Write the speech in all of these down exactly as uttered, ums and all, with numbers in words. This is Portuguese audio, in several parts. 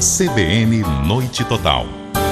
C B N Noite Total.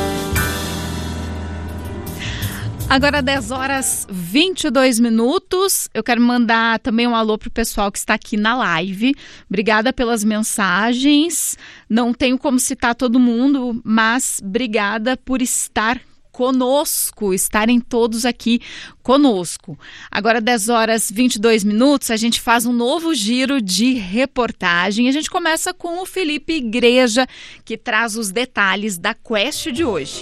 Agora dez horas e vinte e dois minutos, eu quero mandar também um alô para o pessoal que está aqui na live. Obrigada pelas mensagens, não tenho como citar todo mundo, mas obrigada por estar conosco, estarem todos aqui conosco. Agora dez horas e vinte e dois minutos, a gente faz um novo giro de reportagem. A gente começa com o Felipe Igreja, que traz os detalhes da Quest de hoje.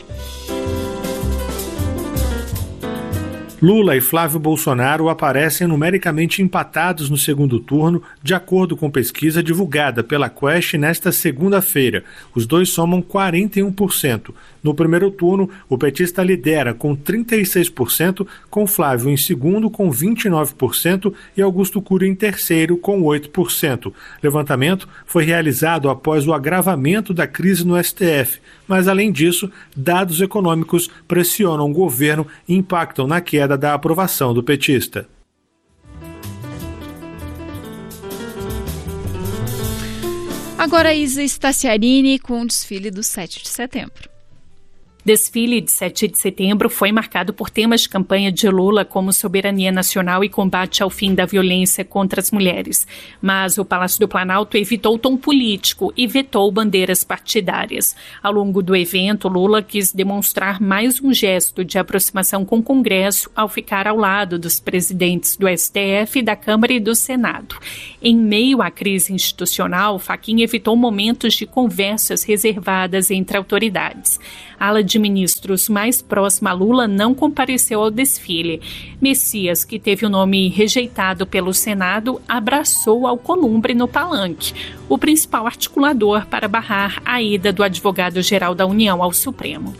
Lula e Flávio Bolsonaro aparecem numericamente empatados no segundo turno, de acordo com pesquisa divulgada pela Quest nesta segunda-feira. Os dois somam quarenta e um por cento. No primeiro turno, o petista lidera com trinta e seis por cento, com Flávio em segundo com vinte e nove por cento e Augusto Cury em terceiro com oito por cento. Levantamento foi realizado após o agravamento da crise no S T F, mas além disso, dados econômicos pressionam o governo e impactam na queda da aprovação do petista. Agora Isa Staciarini com o desfile do sete de setembro. Desfile de sete de setembro foi marcado por temas de campanha de Lula como soberania nacional e combate ao fim da violência contra as mulheres. Mas o Palácio do Planalto evitou o tom político e vetou bandeiras partidárias. Ao longo do evento, Lula quis demonstrar mais um gesto de aproximação com o Congresso ao ficar ao lado dos presidentes do S T F, da Câmara e do Senado. Em meio à crise institucional, Fachin evitou momentos de conversas reservadas entre autoridades. A ala de ministros mais próxima a Lula não compareceu ao desfile. Messias, que teve o nome rejeitado pelo Senado, abraçou Alcolumbre no palanque, o principal articulador para barrar a ida do advogado-geral da União ao Supremo.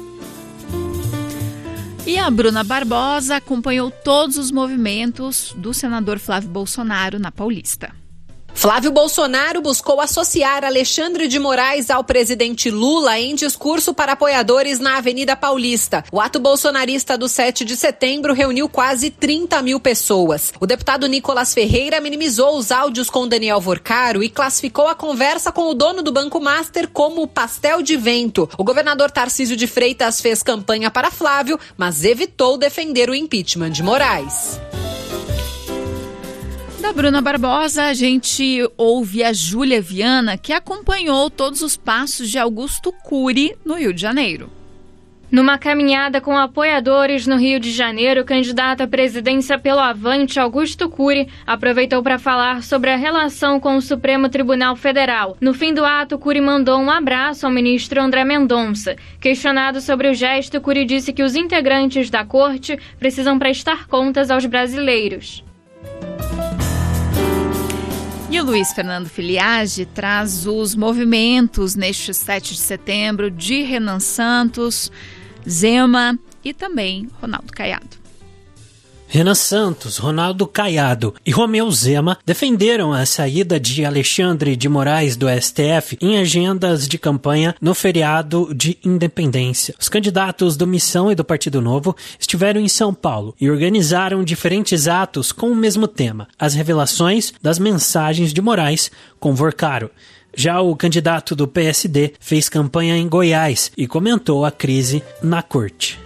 E a Bruna Barbosa acompanhou todos os movimentos do senador Flávio Bolsonaro na Paulista. Flávio Bolsonaro buscou associar Alexandre de Moraes ao presidente Lula em discurso para apoiadores na Avenida Paulista. O ato bolsonarista do sete de setembro reuniu quase trinta mil pessoas. O deputado Nicolas Ferreira minimizou os áudios com Daniel Vorcaro e classificou a conversa com o dono do Banco Master como pastel de vento. O governador Tarcísio de Freitas fez campanha para Flávio, mas evitou defender o impeachment de Moraes. Da Bruna Barbosa, a gente ouve a Júlia Viana, que acompanhou todos os passos de Augusto Cury no Rio de Janeiro. Numa caminhada com apoiadores no Rio de Janeiro, o candidato à presidência pelo Avante, Augusto Cury, aproveitou para falar sobre a relação com o Supremo Tribunal Federal. No fim do ato, Cury mandou um abraço ao ministro André Mendonça. Questionado sobre o gesto, Cury disse que os integrantes da corte precisam prestar contas aos brasileiros. E o Luiz Fernando Filiage traz os movimentos neste sete de setembro de Renan Santos, Zema e também Ronaldo Caiado. Renan Santos, Ronaldo Caiado e Romeu Zema defenderam a saída de Alexandre de Moraes do S T F em agendas de campanha no feriado de Independência. Os candidatos do Missão e do Partido Novo estiveram em São Paulo e organizaram diferentes atos com o mesmo tema, as revelações das mensagens de Moraes com Vorcaro. Já o candidato do P S D fez campanha em Goiás e comentou a crise na corte.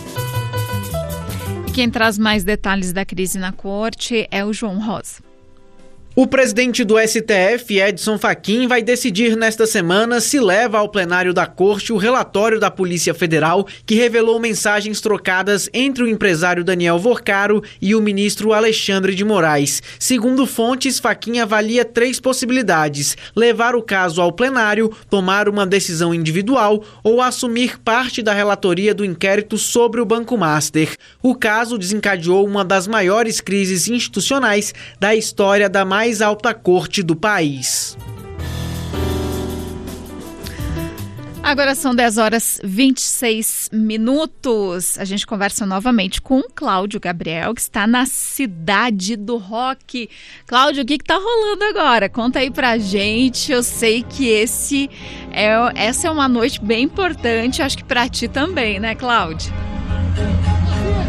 Quem traz mais detalhes da crise na corte é o João Rosa. O presidente do S T F, Edson Fachin, vai decidir nesta semana se leva ao plenário da Corte o relatório da Polícia Federal que revelou mensagens trocadas entre o empresário Daniel Vorcaro e o ministro Alexandre de Moraes. Segundo fontes, Fachin avalia três possibilidades: levar o caso ao plenário, tomar uma decisão individual ou assumir parte da relatoria do inquérito sobre o Banco Master. O caso desencadeou uma das maiores crises institucionais da história da mais mais alta corte do país. Agora são dez horas e vinte e seis minutos. A gente conversa novamente com o Cláudio Gabriel, que está na Cidade do Rock. Cláudio, o que está rolando agora? Conta aí pra gente. Eu sei que esse é, essa é uma noite bem importante, acho que pra ti também, né, Cláudio?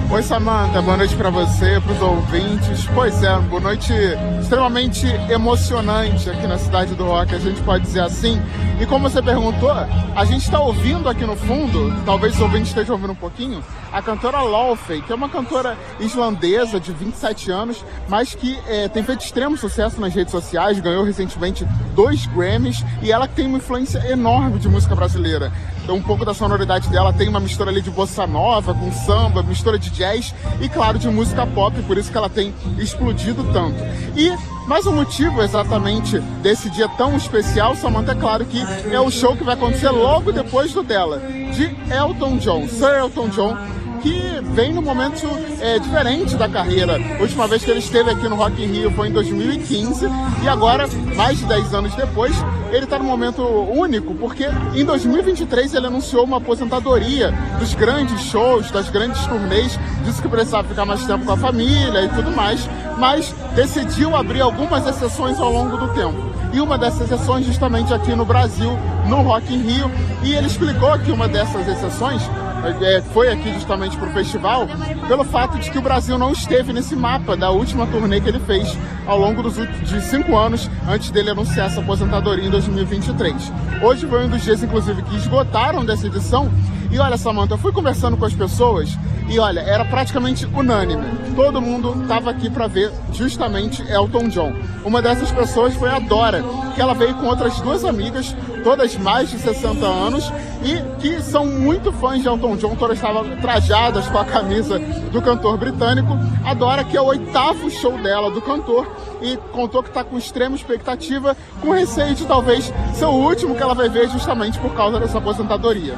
Oi, Samantha, boa noite para você, para os ouvintes. Pois é, boa noite extremamente emocionante aqui na Cidade do Rock, a gente pode dizer assim. E como você perguntou, a gente está ouvindo aqui no fundo, talvez os ouvintes estejam ouvindo um pouquinho, a cantora Laufey, que é uma cantora islandesa de vinte e sete anos, mas que é, tem feito extremo sucesso nas redes sociais, ganhou recentemente dois Grammys, e ela tem uma influência enorme de música brasileira. Então, um pouco da sonoridade dela tem uma mistura ali de bossa nova, com samba, mistura de jazz e, claro, de música pop, por isso que ela tem explodido tanto. E mais um motivo exatamente desse dia tão especial, Samantha, é claro que é o show que vai acontecer logo depois do dela, de Elton John, Sir Elton John, que vem num momento é, diferente da carreira. A última vez que ele esteve aqui no Rock in Rio foi em dois mil e quinze e agora, mais de dez anos depois, ele está num momento único, porque em dois mil e vinte e três ele anunciou uma aposentadoria dos grandes shows, das grandes turnês, disse que precisava ficar mais tempo com a família e tudo mais, mas decidiu abrir algumas exceções ao longo do tempo. E uma dessas exceções justamente aqui no Brasil, no Rock in Rio, e ele explicou que uma dessas exceções É, foi aqui justamente para o festival, pelo fato de que o Brasil não esteve nesse mapa da última turnê que ele fez ao longo dos de cinco anos, antes dele anunciar essa aposentadoria em dois mil e vinte e três. Hoje foi um dos dias, inclusive, que esgotaram dessa edição. E olha, Samantha, eu fui conversando com as pessoas e olha, era praticamente unânime. Todo mundo estava aqui para ver justamente Elton John. Uma dessas pessoas foi a Dora, que ela veio com outras duas amigas, todas mais de sessenta anos, e que são muito fãs de Elton John, todas estavam trajadas com a camisa do cantor britânico. A Dora, que é o oitavo show dela do cantor, e contou que está com extrema expectativa, com receio de talvez ser o último que ela vai ver justamente por causa dessa aposentadoria.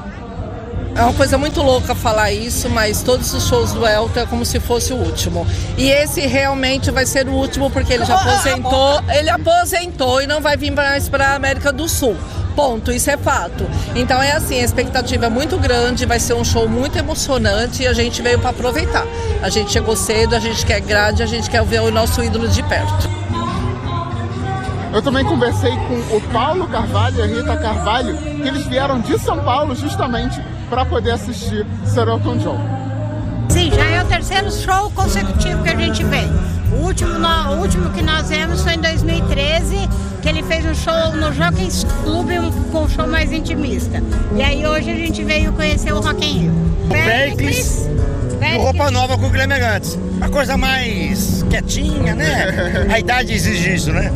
É uma coisa muito louca falar isso, mas todos os shows do Elton é como se fosse o último. E esse realmente vai ser o último porque ele já aposentou, ele aposentou e não vai vir mais para a América do Sul. Ponto, isso é fato. Então é assim, a expectativa é muito grande, vai ser um show muito emocionante e a gente veio para aproveitar. A gente chegou cedo, a gente quer grade, a gente quer ver o nosso ídolo de perto. Eu também conversei com o Paulo Carvalho e a Rita Carvalho, que eles vieram de São Paulo justamente para poder assistir Sir Elton John. Sim, já é o terceiro show consecutivo que a gente vem. O último, o último que nós vemos foi em dois mil e treze, que ele fez um show no Jockey Club, com um show mais intimista. E aí hoje a gente veio conhecer o Rock in Rio. Pericles e Roupa Nova com o Guilherme Arantes. Uma coisa mais quietinha, né? A idade exige isso, né?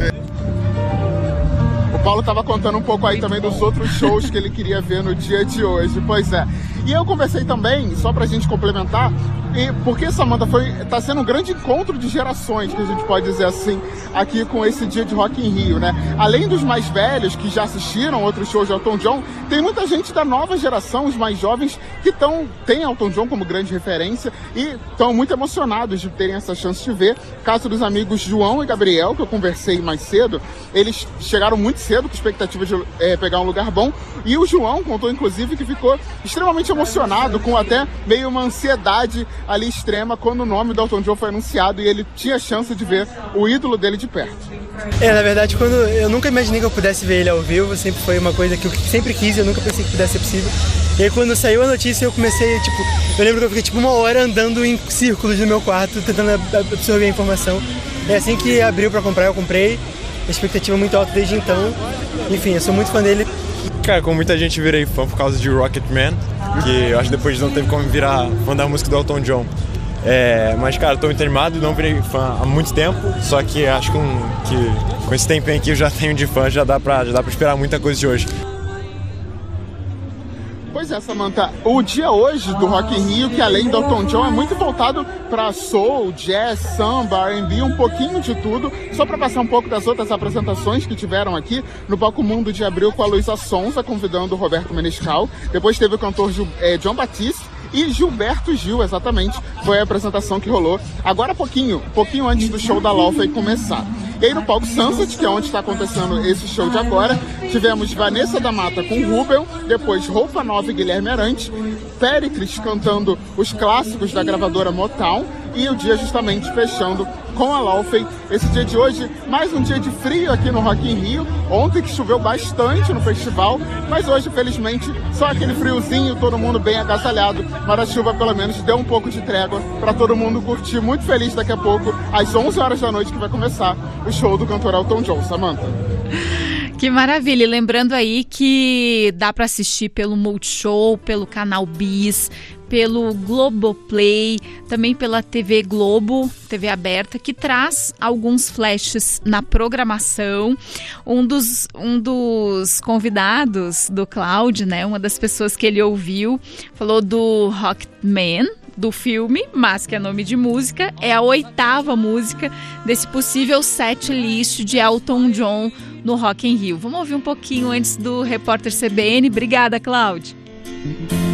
O Paulo estava contando um pouco aí também dos outros shows que ele queria ver no dia de hoje. Pois é. E eu conversei também, só pra gente complementar, e porque, Samantha, foi, tá sendo um grande encontro de gerações, que a gente pode dizer assim, aqui com esse dia de Rock in Rio, né? Além dos mais velhos, que já assistiram outros shows de Elton John, tem muita gente da nova geração, os mais jovens, que tão, tem Elton John como grande referência e estão muito emocionados de terem essa chance de ver. Caso dos amigos João e Gabriel, que eu conversei mais cedo, eles chegaram muito cedo com expectativa de é, pegar um lugar bom, e o João contou, inclusive, que ficou extremamente emocionado, com até meio uma ansiedade ali extrema quando o nome do Elton John foi anunciado e ele tinha chance de ver o ídolo dele de perto. É, na verdade, quando eu nunca imaginei que eu pudesse ver ele ao vivo, sempre foi uma coisa que eu sempre quis, eu nunca pensei que pudesse ser possível. E aí quando saiu a notícia eu comecei, tipo, eu lembro que eu fiquei tipo uma hora andando em círculos no meu quarto, tentando absorver a informação. E assim que abriu pra comprar, eu comprei, a expectativa muito alta desde então. Enfim, eu sou muito fã dele. Cara, como muita gente virei fã por causa de Rocketman, que eu acho que depois não teve como virar fã da música do Elton John. É, mas, cara, tô muito animado, não virei fã há muito tempo, só que acho que, um, que com esse tempinho aqui eu já tenho de fã, já dá pra, já dá pra esperar muita coisa de hoje. Pois é, Samantha, o dia hoje do Rock in Rio, que além do Elton John, é muito voltado para soul, jazz, samba, R and B, um pouquinho de tudo, só para passar um pouco das outras apresentações que tiveram aqui no Palco Mundo de Abril com a Luísa Sonza, convidando o Roberto Menescal. Depois teve o cantor Gil, é, John Batiste e Gilberto Gil, exatamente, foi a apresentação que rolou agora há pouquinho, pouquinho antes do show da Laufey começar. E aí no palco Sunset, que é onde está acontecendo esse show de agora, tivemos Vanessa da Mata com Rubel, depois Roupa Nova e Guilherme Arantes, Pericles cantando os clássicos da gravadora Motown, e o dia justamente fechando com a Laufey. Esse dia de hoje, mais um dia de frio aqui no Rock in Rio. Ontem que choveu bastante no festival, mas hoje, felizmente, só aquele friozinho, todo mundo bem agasalhado, mas a chuva pelo menos deu um pouco de trégua para todo mundo curtir. Muito feliz daqui a pouco, às onze horas da noite, que vai começar o show do cantor Elton John. Samantha. Que maravilha, e lembrando aí que dá para assistir pelo Multishow, pelo Canal Bis, pelo Globoplay, também pela T V Globo, T V aberta, que traz alguns flashes na programação. Um dos, um dos convidados do Cloud, né, uma das pessoas que ele ouviu, falou do Rocketman, do filme, mas que é nome de música, é a oitava música desse possível set list de Elton John no Rock in Rio. Vamos ouvir um pouquinho antes do repórter C B N. Obrigada, Cláudia.